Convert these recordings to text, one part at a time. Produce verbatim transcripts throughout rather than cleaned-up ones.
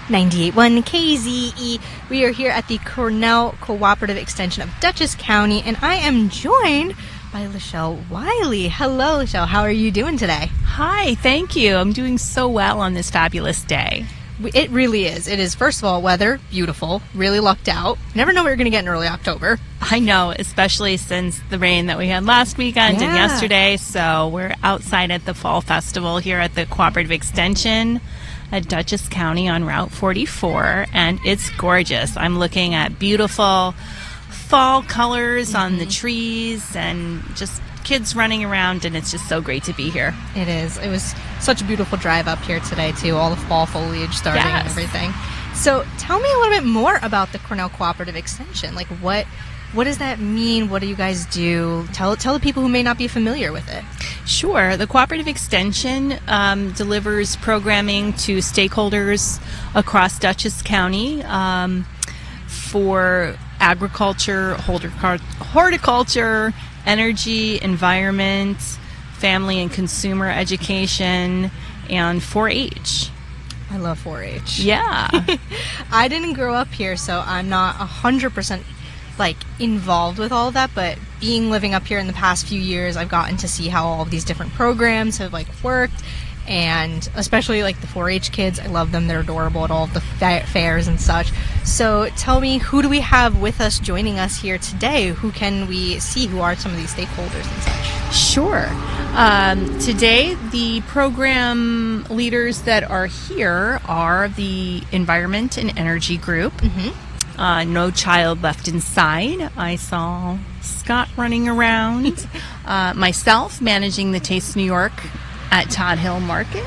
ninety-eight point one K Z E. We are here at the Cornell Cooperative Extension of Dutchess County, and I am joined by Lachelle Wiley. Hello, Lachelle. How are you doing today? Hi, thank you. I'm doing so well on this fabulous day. It really is. It is, first of all, weather, beautiful, really lucked out. Never know what you're going to get in early October. I know, especially since the rain that we had last weekend yeah. and yesterday. So we're outside at the Fall Festival here at the Cooperative Extension at Dutchess County on Route forty-four, and it's gorgeous. I'm looking at beautiful fall colors mm-hmm. on the trees and just kids running around, and it's just so great to be here. It is. It was such a beautiful drive up here today, too. All the fall foliage starting yes. and everything. So tell me a little bit more about the Cornell Cooperative Extension. Like, what what does that mean? What do you guys do? Tell, tell the people who may not be familiar with it. Sure. The Cooperative Extension um, delivers programming to stakeholders across Dutchess County um, for agriculture, horticulture, energy, environment, family and consumer education, and four H. I love four H. Yeah. I didn't grow up here, so I'm not one hundred percent like involved with all of that, but being living up here in the past few years, I've gotten to see how all of these different programs have like worked, and especially like the four H kids. I love them. They're adorable at all of the fa- fairs and such. So tell me, who do we have with us joining us here today? Who can we see? Who are some of these stakeholders and such? Sure. Um, today, the program leaders that are here are the Environment and Energy Group. Mm-hmm. Uh, No Child Left Inside. I saw Scott running around. uh, myself managing the Taste New York at Todd Hill Market.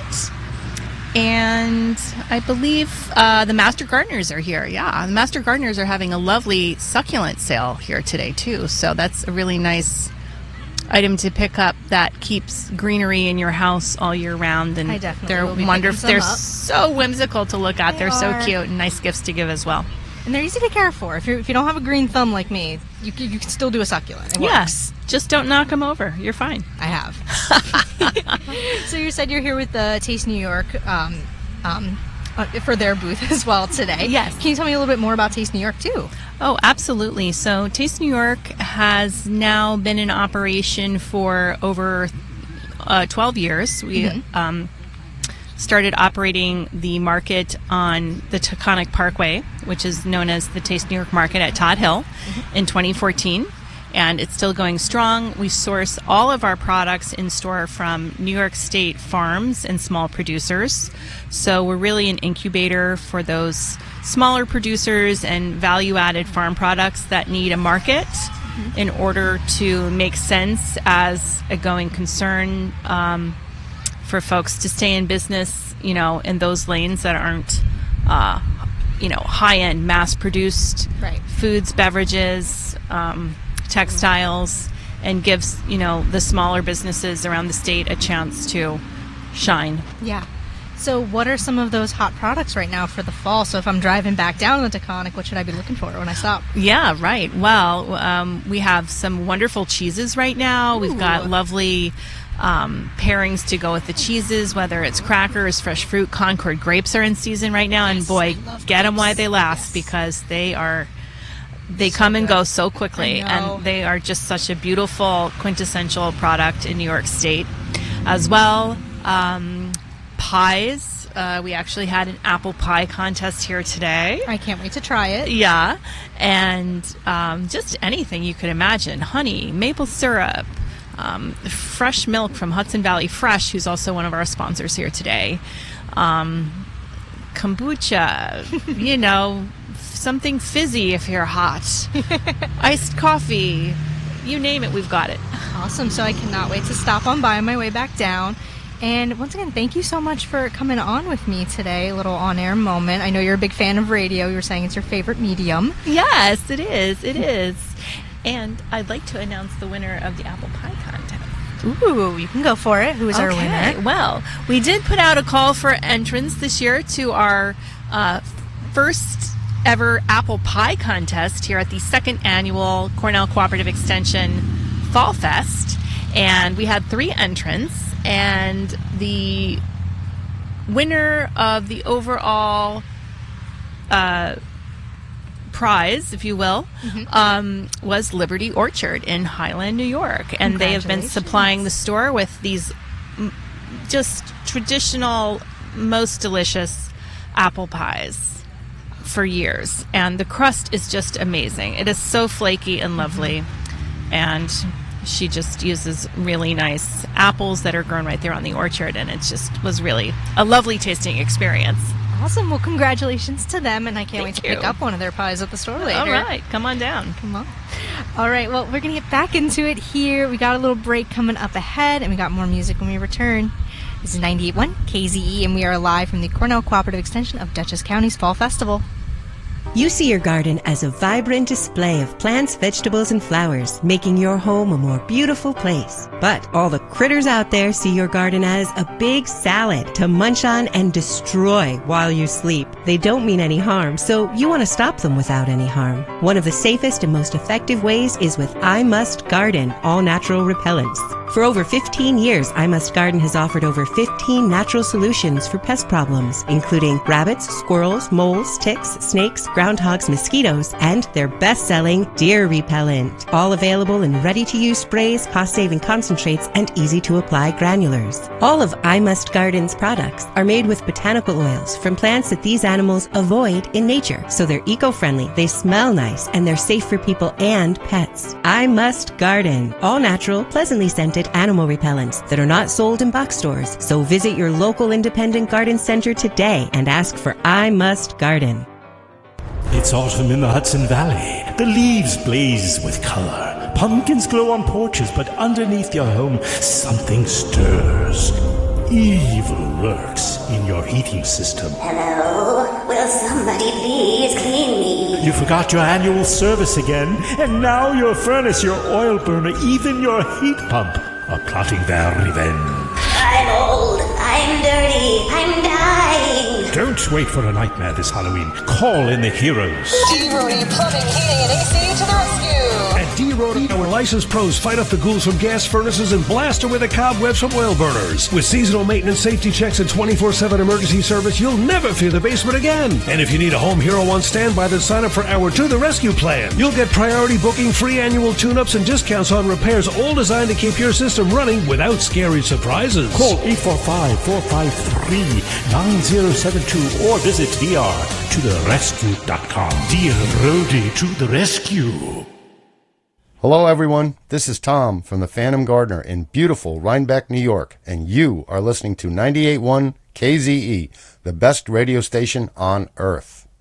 And I believe uh, the Master Gardeners are here. Yeah, the Master Gardeners are having a lovely succulent sale here today, too. So that's a really nice item to pick up that keeps greenery in your house all year round. And I definitely they're will be wonderful. picking They're some up. so whimsical to look at. They they're so are. cute and nice gifts to give as well. And they're easy to care for. If, you're, if you don't have a green thumb like me, you, c- you can still do a succulent. It Yes, works. just don't knock them over. You're fine. I have. So you said you're here with the Taste New York um, um, uh, for their booth as well today. Yes. Can you tell me a little bit more about Taste New York, too? Oh, absolutely. So Taste New York has now been in operation for over uh, twelve years. We Mm-hmm. um, started operating the market on the Taconic Parkway, which is known as the Taste New York Market at Todd Hill, mm-hmm. in twenty fourteen. And it's still going strong. We source all of our products in store from New York State farms and small producers. So we're really an incubator for those smaller producers and value-added farm products that need a market mm-hmm. in order to make sense as a going concern um, for folks to stay in business, you know, in those lanes that aren't, uh, you know, high-end, mass-produced Right. foods, beverages, um, textiles, and gives, you know, the smaller businesses around the state a chance to shine. Yeah. So what are some of those hot products right now for the fall? So if I'm driving back down the Taconic, what should I be looking for when I stop? Yeah, right. Well, um, we have some wonderful cheeses right now. Ooh. We've got lovely um, pairings to go with the cheeses, whether it's crackers, fresh fruit. Concord grapes are in season right now, and Yes, boy, I love get them while grapes. they last, Yes. because they are they So come and good. go so quickly, I know. and they are just such a beautiful quintessential product in New York State. As well, um, pies. Uh, we actually had an apple pie contest here today. I can't wait to try it. Yeah, and um, just anything you could imagine. Honey, maple syrup, um, fresh milk from Hudson Valley Fresh, who's also one of our sponsors here today. Um, kombucha, you know, something fizzy if you're hot. Iced coffee, you name it, we've got it. Awesome. So I cannot wait to stop on by on my way back down. And once again, thank you so much for coming on with me today. A little on-air moment. I know you're a big fan of radio. You were saying it's your favorite medium. Yes, it is. It is. And I'd like to announce the winner of the apple pie contest. Ooh, you can go for it. Who is our winner? Well, we did put out a call for entrance this year to our uh, first ever apple pie contest here at the second annual Cornell Cooperative Extension Fall Fest. And we had three entrants. And the winner of the overall uh, prize, if you will, mm-hmm. um, was Liberty Orchard in Highland, New York. And they have been supplying the store with these m- just traditional, most delicious apple pies for years. And the crust is just amazing. It is so flaky and lovely. Mm-hmm. And she just uses really nice apples that are grown right there on the orchard. And it just was really a lovely tasting experience. Awesome. Well, congratulations to them, and I can't Thank wait to you. pick up one of their pies at the store later. All right. Come on down. Come on. All right. Well, we're going to get back into it here. We got a little break coming up ahead, and we got more music when we return. This is ninety-eight point one K Z E, and we are live from the Cornell Cooperative Extension of Dutchess County's Fall Festival. You see your garden as a vibrant display of plants, vegetables, and flowers, making your home a more beautiful place. But all the critters out there see your garden as a big salad to munch on and destroy while you sleep. They don't mean any harm, so you want to stop them without any harm. One of the safest and most effective ways is with I Must Garden all-natural repellents. For over fifteen years, I Must Garden has offered over fifteen natural solutions for pest problems, including rabbits, squirrels, moles, ticks, snakes, groundhogs, mosquitoes, and their best-selling deer repellent. All available in ready-to-use sprays, cost-saving concentrates, and easy-to-apply granulars. All of I Must Garden's products are made with botanical oils from plants that these animals avoid in nature, so they're eco-friendly, they smell nice, and they're safe for people and pets. I Must Garden. All-natural, pleasantly scented animal repellents that are not sold in box stores. So visit your local independent garden center today and ask for I Must Garden. It's autumn in the Hudson Valley. The leaves blaze with color. Pumpkins glow on porches, but underneath your home, something stirs. Evil lurks in your heating system. Hello? Will somebody please clean me? You forgot your annual service again, and now your furnace, your oil burner, even your heat pump are plotting their revenge. I'm old. I'm dirty. I'm dying. Don't wait for a nightmare this Halloween. Call in the heroes. D-Rody Plumbing, Heating, and A C to the rescue. At D-Rody, our licensed pros fight off the ghouls from gas furnaces and blast away the cobwebs from oil burners. With seasonal maintenance, safety checks, and twenty-four seven emergency service, you'll never fear the basement again. And if you need a home hero on standby, then sign up for our To the Rescue plan. You'll get priority booking, free annual tune-ups, and discounts on repairs, all designed to keep your system running without scary surprises. Call eight four five, four five three, nine zero seven two or visit D R to the rescue dot com. D-Rody to the rescue. Hello, everyone. This is Tom from the Phantom Gardener in beautiful Rhinebeck, New York, and you are listening to ninety-eight point one K Z E, the best radio station on earth.